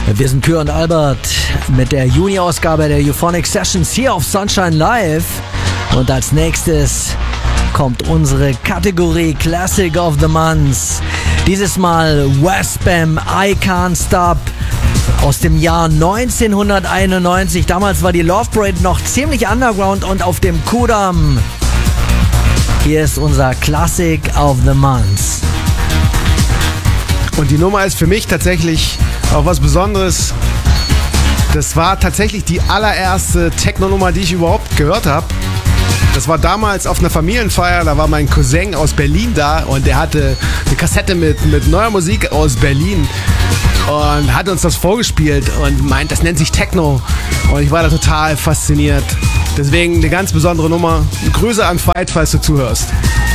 Wir sind Kür und Albert mit der Juni-Ausgabe der Euphonic Sessions hier auf Sunshine Live. Und als nächstes kommt unsere Kategorie Classic of the Month. Dieses Mal Westbam, I Can't Stop aus dem Jahr 1991. Damals war die Love Parade noch ziemlich underground und auf dem Kudamm. Hier ist unser Classic of the Month. Und die Nummer ist für mich tatsächlich auch was Besonderes. Das war tatsächlich die allererste Techno-Nummer, die ich überhaupt gehört habe. Das war damals auf einer Familienfeier, da war mein Cousin aus Berlin da und der hatte eine Kassette mit neuer Musik aus Berlin und hat uns das vorgespielt und meint, das nennt sich Techno. Und ich war da total fasziniert. Deswegen eine ganz besondere Nummer. Grüße an Veit, falls du zuhörst.